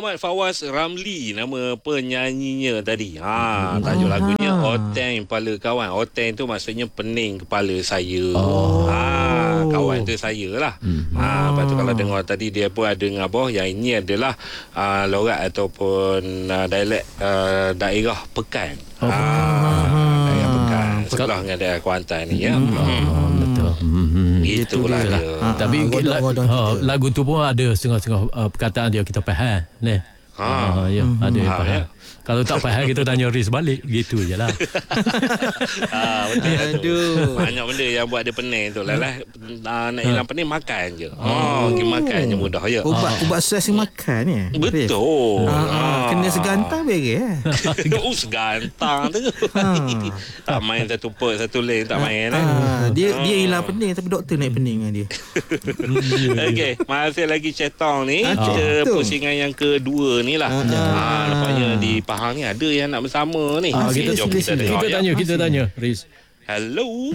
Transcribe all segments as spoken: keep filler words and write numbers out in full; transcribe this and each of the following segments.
Muhammad Fawaz Ramli nama penyanyinya tadi. Ha, tajuk lagunya Oteng Kepala Kawan. Oteng tu maksudnya pening kepala saya. Oh. Ha, kawan tu saya lah. Hmm. Ha, lepas tu kalau dengar tadi dia pun ada ngabah yang ini adalah uh, logat ataupun uh, dialek uh, daerah Pekan. Oh. Ha, daerah Pekan. Sebelah dengan daerah Kuantan ni ya. Hmm. Hmm. Betul. Hmm. Itulah dia. Ha, tapi ha, ha, lagu tu pun ada setengah-setengah uh, perkataan dia kita faham. Ni. Ha, ha, ya, hmm. ada ha, faham. Ya. Kalau tak faham kita tanya Riz balik, gitu je lah. Ah, betul. Aduh. Banyak benda yang buat dia pening tu. Lalah nak hilang pening makan je. Oh, pergi makan je mudah je. Ubat ubat stres makan ni. Betul. Ha, ha. Kena segantang beres. Oh, segantang tu. Tak main satu pot satu lane tak main eh. Ha, dia dia hilang pening tapi doktor naik pening dengan dia. Okey, masih lagi Cetong ni. Kita pusingan yang kedua ni lah. Ha, nampaknya di Pahang ni ada yang nak bersama ni. Ah, kita, Jom kita, kita, kita tanya, kita tanya, Riz. Hello.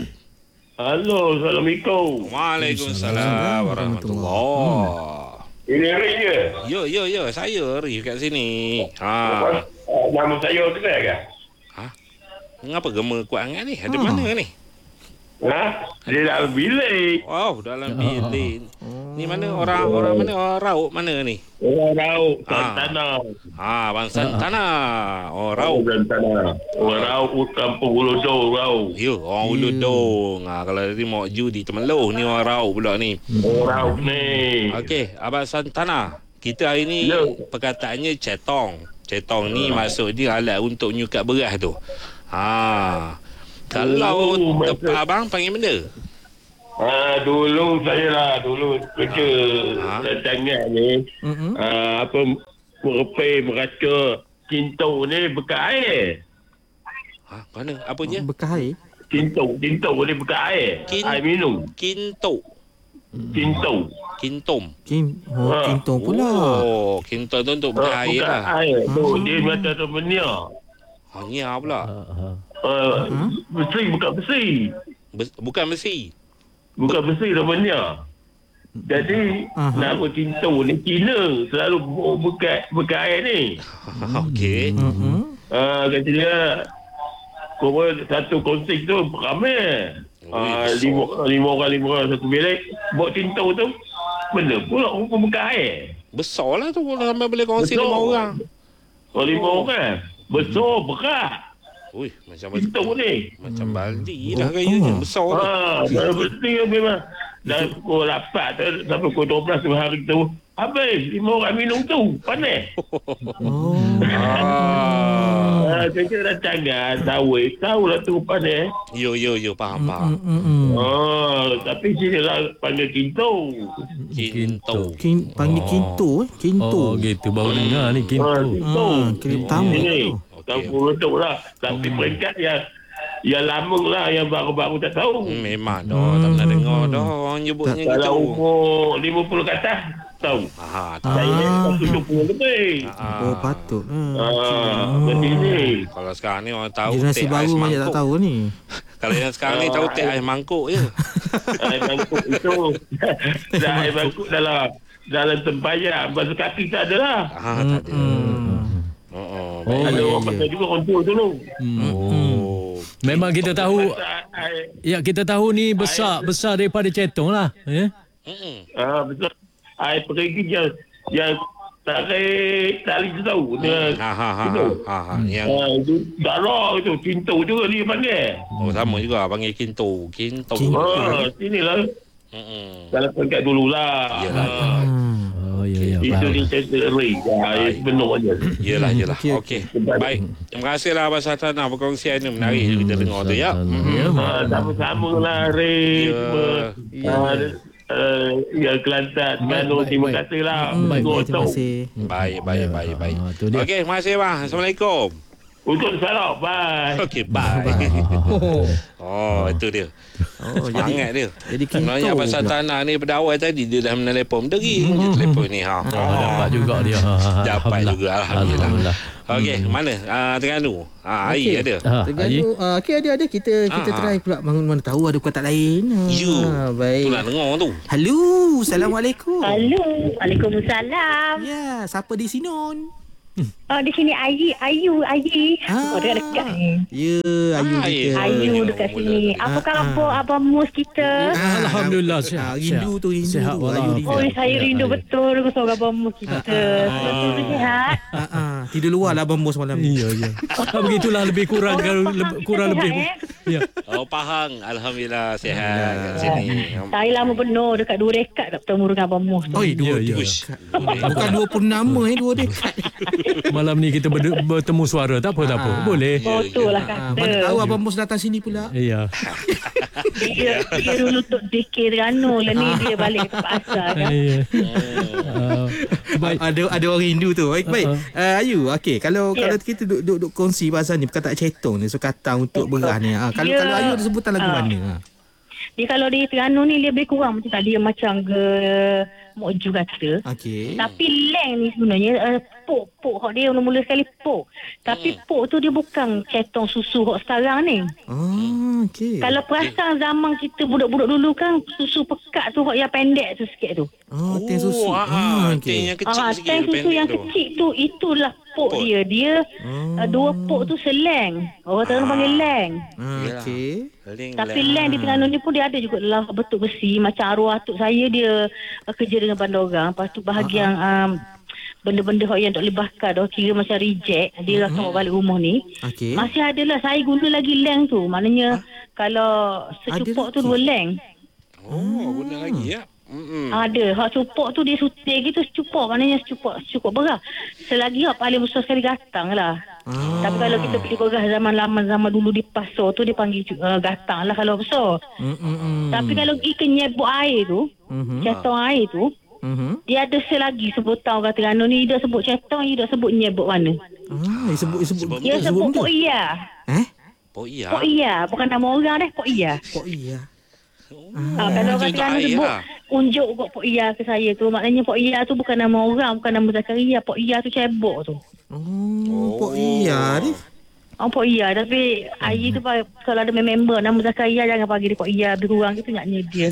Halo, Assalamualaikum. Waalaikumsalam warahmatullahi. Ini Riz je? Ya, ya, ya. Saya Riz kat sini. Ha. Nama saya kenal ke? Ha? Mengapa gema kuat sangat ni? Ada ha. mana ni? Ha? Dia dalam bilik. Oh, dalam bilik. Oh. Ni mana orang orang mana orang Rauk mana ni? Orang Rauk, ha. Tanah. Ha, Bang Santana. Oh, Rauk. Orang Tanah. Orang Rauk kampung Uludong, Rauk. Ya, orang Uludong. Ha, kalau tadi mau judi Temeloh ni orang Rauk pula ni. Orang Rauk ni. Okey, Abang Santana. Kita hari ni ya. perkataannya Cetong. Cetong ni ha. maksud dia alat untuk nyukat beras tu. Ha. Kalau oh, tempat abang panggil benda? Ah, dulu saya lah dulu kerja ha? Tangan ni. Uh-huh. Ah, apa merepai meraca cinto ni bekas air. Ha, mana? Apa dia? Bekas air. Cinto, cinto ni bekas air. Kin, air minum. Kinto. Cinto. Kintom. Kin, oh, ha. Kintom pula. Oh, kintom tu untuk bekas ha, air lah. Bekas air. Tu hmm. dia macam tu benda. Ha, ni apa pula? Ha. Uh, huh? Besi bukan besi. Bes, bukan besi. Bukan besi namanya. Jadi uh-huh. nama cinta ni Cina selalu bekas bekas air ni. Okey. Uh-huh. Uh, kata dia kau satu konsing tu ramai. Uh, lima, lima orang lima orang satu bilik buat cinta tu benda pula rupa bekas air. Besar lah tu kalau sampai boleh kongsi lima orang. Oh, lima orang. Besar berat. Ui, macam cinta ni. Macam baldi lah gayanya. Besar tu. Haa, dah penting memang. Dan pukul lapan tu, sampai pukul dua belas tu hari tu, habis. Lima orang minum tu. Panas. Oh. Haa, saya dah canggah, sawit. Tahu lah tu panas. Yo, yo, yo. Faham, faham. Haa, tapi sini lah panggil kinto. Kinto. Kin, panggil kinto eh. Kinto. Oh, gitu. Baru dengar ni kinto. Haa, kinto. Kira pertama tu. Kampung Letuk lah. Tapi hmm. peringkat yang yang lama lah, yang baru-baru tak tahu. Hmm, memang dah, hmm. tak pernah dengar dah orang nyebutnya gitu. Kalau umur lima puluh ke atas, tahu. Ha, tahu. Saya tujuh puluh lebih. Oh, patut. Ha, begini. Kalau sekarang ni orang tahu generasi baru banyak tak tahu ni. Kalau yang sekarang ni tahu teh air mangkuk je. Air mangkuk itu. Dah air mangkuk dalam dalam tempat basuh kaki tak ada lah. Ha, tak ada. Oh, oh, ada yeah, orang pakai yeah. juga orang tua dulu. Hmm. Oh. Memang kita tahu. Ya, kita tahu ni besar air, besar daripada Cetong lah. Ya. Yeah? Ah, betul. Air perigi yang yang tarik tali tu tahu. Dia, ha ha ha. itu. Ha ha. Yang ah, itu darah itu kinto juga dia panggil. Oh, sama juga panggil kinto. Kinto. Ah, sinilah. Hmm. Dalam peringkat dululah. Yalah. Oh, ya, ya, itu di Teseri. Ya, benar aja. Yalah, yalah. Okey. Baik. Terima kasihlah Abang Santana perkongsian ni menarik hmm, kita dengar tu ya. Hmm. Sama-sama lah Ray. Ya. Uh, ya Kelantan. Mano, terima kasihlah. Baik, terima kasih. Baik, baik, baik, baik. Okey, terima kasih bang. Assalamualaikum. Untuk sarap. Bye. Okey, bye. Oh, Oh, itu dia. oh jadi Semangat dia. jadi kinto Sebenarnya pasal pula. tanah ni pada awal tadi dia dah menelpon. Dering je telefon ni. Ha. Oh, dapat juga dia. Ha, Dapat juga, Alhamdulillah. Alhamdulillah. Okey, mana? Ah, Terengganu. Ah, air Okey. ada. Ha, Terengganu, uh, okey ada ada kita kita Ah, try pula mana, mana tahu ada kuat tak lain. You. Ah, Tu baik. nak dengar tu. Halo, Assalamualaikum. Halo. Waalaikumsalam. Ya, siapa di sini? Oh, di sini Ayi, Ayu, Ayi. Ah. Oh, dekat-dekat ni. Ya, Ayu Ah, kita. Ayu ya, dekat mula sini. tu. Apa Ah, khabar ah. Abang Mus kita? Ah, Alhamdulillah, ah, sihat, rindu sihat. tu rindu Sihat, tu. Ayu wallah. rindu. Oh, Ya, saya ya, rindu Ayu. betul dengan seorang Abang Mus kita. Betul tu sihat. Ah, ah. Tidur luar lah Abang Bos malam ni. Ya, ya. Ah, begitulah lebih kurang kalau le- kurang Kita lebih. sihat, Ya. Oh, Pahang. Alhamdulillah sihat kat sini. Saya lama penuh dekat dua rekat tak bertemu dengan Abang Mus. Oi, dua. Ya, ya. Uish. Bukan dua puluh nama eh, dua dekat. Malam ni kita ber- bertemu suara. Tak apa, tak apa. Boleh. Betul lah Ah, kata. mana tahu Abang Bos datang sini pula. Ya. Dia, dia dulu untuk D K Terengganu lah ni. Dia balik ke tempat asal kan. Ya. Ah, baik. Ada ada orang rindu tu. Baik baik. Uh-uh. Uh, Ayu, okey kalau Ya. kalau kita duk duk, duk kongsi pasal ni perkataan cetong ni sukatan untuk beras ni. Ah, kalau Ya. kalau Ayu ada sebutan lagu Ah. mana? Ha. Dia kalau di Terengganu ni dia lebih kurang macam tak. Dia macam ke Mokju kata. Okey. Tapi leng ni sebenarnya uh, pok pok hok dia mula-mula sekali pok. Tapi Hmm. pok tu dia bukan cetong susu hok sekarang ni. Oh, okey. Kalau perasan zaman kita budak-budak dulu kan susu pekat tu hok yang pendek tu sikit tu. Oh, teh susu. Oh, ah, Ah, ah, okey. teh yang kecil Ah, sikit. tank susu pendek yang tu. kecil tu itulah pok, Pok. dia. Dia Oh. uh, dua pok tu seleng. Orang Terengganu panggil leng. Ah, okey. Leng, Tapi leng. leng di Terengganu ni pun dia ada juga dalam bentuk besi. Macam arwah atuk saya dia uh, kerja dengan bandar orang. Lepas tu bahagian um, benda-benda hok yang tak boleh bakar dah kira macam reject. Dia akan bawa balik rumah ni. Okey. Masih ada lah. Saya guna lagi leng tu. Maknanya kalau secupok Ada tu lagi? dua leng. Oh, guna lagi ya. Mm-mm. Ada. Hak cupok tu dia sutir gitu secupok. Maknanya secupok, secupok beras. Selagi hak paling besar sekali gatang lah. Ah. Tapi kalau kita beli beras zaman lama zaman dulu di pasar tu dia panggil uh, gatang lah kalau besar. Hmm, hmm, hmm. Tapi kalau pergi ke nyebok air tu, Mhm. cetong air tu, Mhm. dia ada selagi sebutan orang Terengganu ni. Dia sebut cetong, dia sebut nyebok mana. Ah, dia sebut dia sebut. Sebab- Dia sebut benda. Pok Iya. Eh? Oh, iya. Pok Iya. Bukan nama orang deh, Pok Iya. Kok iya? Ha, kalau orang Tunjuk Terengganu air sebut, lah. unjuk kot Pok Iya ke saya tu. Maknanya Pok Iya tu bukan nama orang, bukan nama Zakaria. Pok Iya tu cebok tu. Oh, kok iya ni. Oh, Pok Iya. Tapi air tu pa- kalau ada member nama Zakaria, jangan panggil dia Pok Iya. Lebih kurang gitu naknya dia.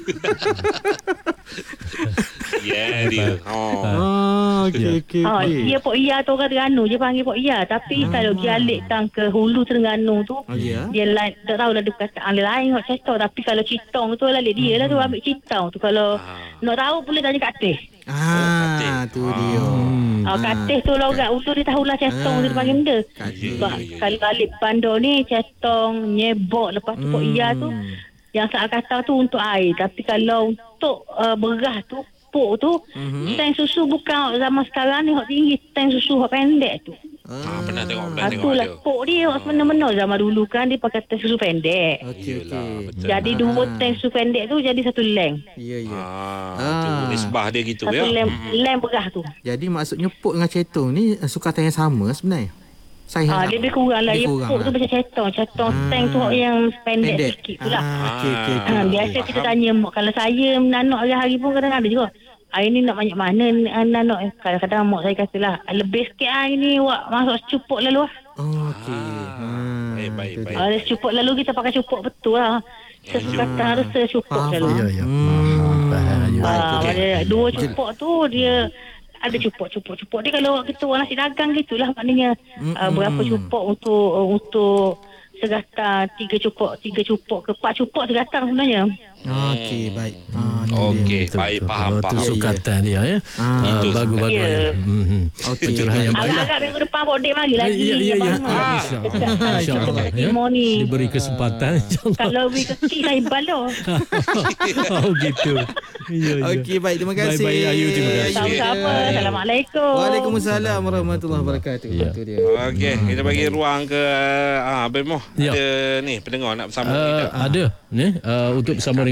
Ya, dia. Oh. Ah, okey okey Ha, okey. dia Pok Iya tu orang Terengganu. Dia panggil Pok Iya. Tapi kalau dia alik tang ke hulu Terengganu tu, Oh, ya. dia lain, tak tahu lah ada perkataan lain kot cetong. Tapi kalau citong tu lah dia lah tu ambil citong tu. Kalau nak tahu boleh tanya Kak Teh. Ah, tu dia. Ah, Kak Teh tu lah orang ulu dia tahulah cetong tu dia panggil benda. Kak Teh. Sebab Ya, ya, ya. kalau balik bandar ni cetong, nyebok, lepas tu Pok Iya tu yang saya kata tu untuk air. Tapi kalau untuk uh, beras tu, pok tu, tank susu bukan zaman sekarang ni hok tinggi, tank susu hok pendek tu. Ah, pernah tengok, pernah Ah, tengok itulah ada. pok dia hok benar-benar zaman dulu kan dia pakai tank susu pendek. Okey Yelah, okey. betul. Jadi dua tank susu pendek tu jadi satu leng. Ya ya. Ah, Ah. tu nisbah dia gitu Satu ya. leng, leng beras tu. Jadi maksudnya pok dengan cetong ni eh, sukatan yang sama sebenarnya. Saya Ah, dia lebih kurang lah. Dia pok tu macam cetong. Cetong Ah. tank tu hok yang pendek, pendek. sikit tu lah. Ah, okey okey. Ha, okey. biasa kita tanya mak, kalau saya menanok hari-hari pun kadang ada juga. Hari ni nak banyak mana uh, nanok. Eh, kadang-kadang mak saya katalah lebih sikit hari ni wak masuk secupuk lalu lah. Oh, okey. Ah, baik, baik, tu baik. dia. Ah, secupuk lalu kita pakai cupuk betul lah. Sesukatan harus secupuk Faham, selalu. faham. Ya, ya. Hmm. Faham, ya. Ah, okey. ada dua cupuk tu dia ada cupuk-cupuk-cupuk dia kalau kita orang nasi dagang gitulah maknanya uh, berapa cupuk untuk uh, untuk segatang tiga cupuk tiga cupuk ke empat cupuk segatang sebenarnya. Okey, baik. Ah, ni Okey, Betul, baik, betul. faham, Kalau tu faham. sukatan dia ya. Ah. Ah, Itu bagus bagus. Ya. Ya. Hmm. Okey. Pencerahan yang baik. Agak-agak minggu depan Bodek mari lagi. Ya, ya, ya. Abang. Ah, Dekat InsyaAllah. InsyaAllah. Ya. Timur ni. Diberi kesempatan insyaAllah. Kalau beri keki saya balo. Oh gitu. Ya, ya. Okey, baik. Terima kasih. Baik-baik, Ayu, terima kasih. Sama-sama. Assalamualaikum. Waalaikumsalam warahmatullahi wabarakatuh. Ya. Itu dia. Okey, kita bagi ruang ke ah Abang Moh. Ya. Ada ni pendengar nak bersama Uh, kita. ada ni uh, untuk bersama dengan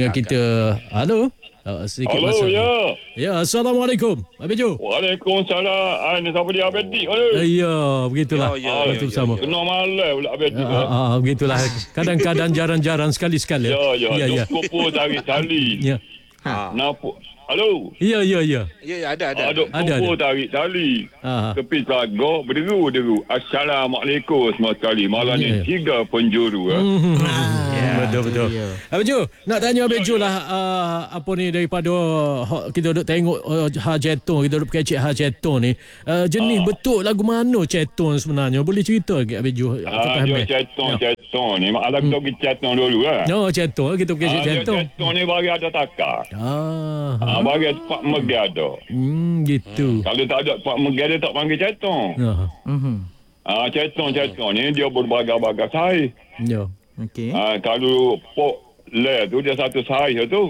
dengan kita. Halo. Uh, sedikit Halo, masa. ya. Ya, Assalamualaikum. Abang Jo. Waalaikumsalam. Ah, ni siapa dia Abang Dik? Uh, ya, begitulah. Ya, ya, Ah, ya, itu ya, sama. ya. Kena malam pula Abang Dik. Ah, ah, begitulah. Kadang-kadang jarang-jarang sekali-sekali. Ya, ya. Ya, ya. Duk kupu tarik tali. Ya. Ha. Nampak. Halo. Ya, ya, ya. Ya, ya, ada, ada. Ah, duk Ada, kupu ada. tarik tali. Ah. Tepi telaga berderu-deru. Assalamualaikum semua sekali. Malam Ya, ya. ni tiga penjuru. ah. Hmm. Ah, Betul betul. ya. Abang Jo, nak tanya Abang Jo lah uh, apa ni daripada uh, kita duk tengok uh, Ha Ceton, kita duk kecek Ha Ceton ni. Uh, jenis Ah. betul lagu mana Ceton sebenarnya? Boleh cerita ke Abang Jo? Ah, dia ceton, ceton ni. Mak lagu tu kita ceton dulu lah. No, Ceton kita kecek Ah, dia Ceton. ceton ni bagi ada takar. Ah. Ah, bagi tempat megah ada. Hmm, gitu. Kalau tak ada tempat megah dia tak panggil ceton. Ah. Mhm. Ah, ceton-ceton ni dia berbagai-bagai saiz. Ya. Okey. Ah, kalau pok le tu dia satu saiz tu.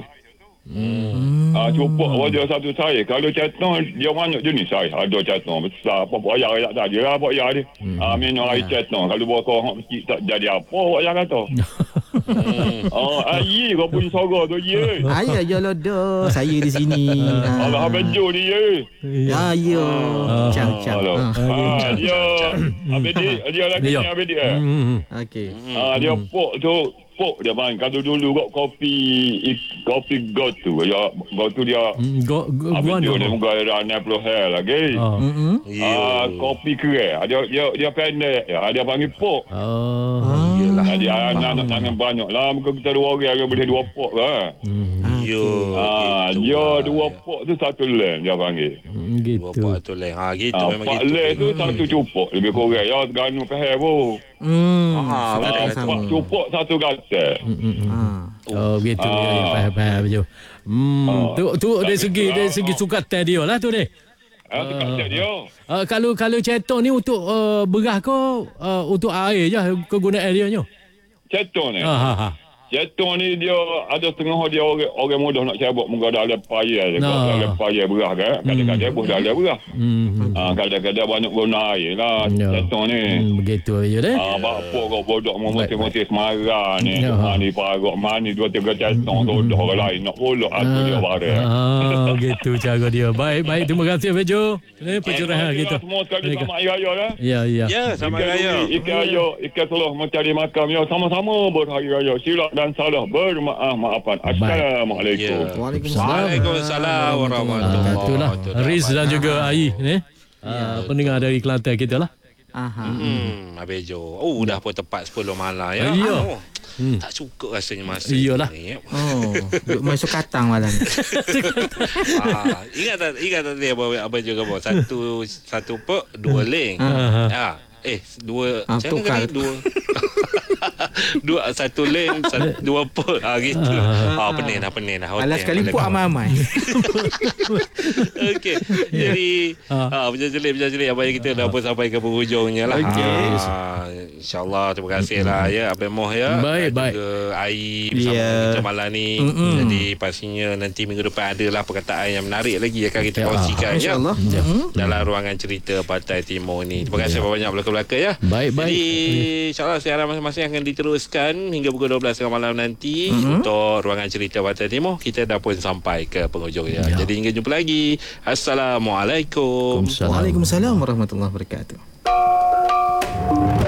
Hmm. Ah, cupok hmm. dia satu saiz. Kalau ceton dia banyak jenis saiz. Ada ceton besar, apa buaya ayat tadi lah buaya dia. Hmm. Ah, minum air ceton. Kalau buat kau mesti tak jadi apa buaya kata. hmm. Ah, ayi kau pun sorok tu ye. Ayah ya lodo. Saya di sini. Allah bejo ni ye. Ya ya. Cang cang. Halo. Ah. Ah, dia Abedi, dia lagi Ya. ni Abedi eh. Hmm. Okey. Ah, dia pok tu pok dia bang. Kalau dulu kau kopi kopi go tu ya go tu dia Hmm, Go go Habis guano. dia muka ada enam puluh hal lagi. Ah. Mhm. Ah, kopi kere. Dia dia dia pendek. Ya, dia panggil pok. Ah. Yelah. Ah, dia anak tangan banyak lah. Muka kita dua orang yang boleh dua pok lah. Ya. Ah, gitu dia lah. dua pok tu satu lem dia panggil. Hmm, Dua gitu. pak tu lain. Ha, gitu Ah, memang pak gitu. lem tu satu cupok. Lebih kurang. Ya, ganu pahal pun. Hmm. Ah, Suka Ah, yang sama. pak cupok satu kata. Hmm, hmm, hmm. Ah. Oh gitu Ah. ya, ya faham faham Abang Jo. Hmm, Ah. tu tu dari Tak segi betul, dari ah. segi sukatan dia lah tu deh. Ah, tu kata dia. Uh, kalau kalau ceton ni untuk uh, beras ke uh, untuk air je kegunaan dia nyo. Ceton ni. Ha ha ha. Ceton ni dia ada setengah dia orang, orang mudah nak cabut muka dah ada payah je. Nah. Kalau dah ada payah beras kan. Kadang-kadang pun dah ada beras. Hmm. Ah, kadang-kadang banyak guna air lah Ya. ceton ni. Hmm, begitu je deh. Ah, bapa kau bodoh mau mesti-mesti semarang ni. Ya. Ha ni parok mani dua tiga ceton tu dah orang lain nak pulak aku dia barang. Ah, gitu cara dia. Baik baik terima kasih Abang Jo. Ini pencerahan kita. Semua sekali sama air raya lah. Ya ya. Ya, sama Ikan raya. Rubi, Ikan ayo, ikan seluruh mencari makam ya sama-sama berhari raya. Silap dan salah bermaaf maafan. Assalamualaikum. Ya. Waalaikumsalam. Waalaikumsalam warahmatullahi Ah, itulah wabarakatuh. Riz dan juga Ai ni. Ah, pendengar dari Kelantan kita lah. Aha. Hmm, Abang Jo. Oh, dah pun tepat sepuluh malam ya. Ya. Oh, Hmm. tak suka rasanya masa Iyalah. ni. Oh, duk main sukatang malam ni. Ah, ingat tak ingat tak tadi apa apa juga apa satu satu pek dua leng. Ah. Ah, eh dua Ah, macam mana tukar. tadi? dua dua satu leng satu, dua pek ah gitu. Ah, pening dah pening dah. Alah sekali puk amai-amai. Okey. Jadi ah macam jelik macam jelik apa yang kita dah pun sampai ke penghujungnya lah. Okey. Ah, insya-Allah terima kasih lah ya Abang Moh ya. Baik, Dan baik. juga Ai bersama Ya. kita malam ni. Mm-mm. Jadi pastinya nanti minggu depan adalah perkataan yang menarik lagi akan kita Ya. kongsikan ya. InsyaAllah. Mhm. Dalam ruangan cerita Pantai Timur ni. Terima kasih banyak belakang-belakang ya. Baik, baik. Jadi insya-Allah siaran masing-masing akan diteruskan hingga pukul dua belas tengah malam nanti mm-hmm. untuk ruangan cerita Pantai Timur. Kita dah pun sampai ke penghujung ya. Ya. Jadi hingga jumpa lagi. Assalamualaikum. Waalaikumsalam. Waalaikumsalam warahmatullahi wabarakatuh.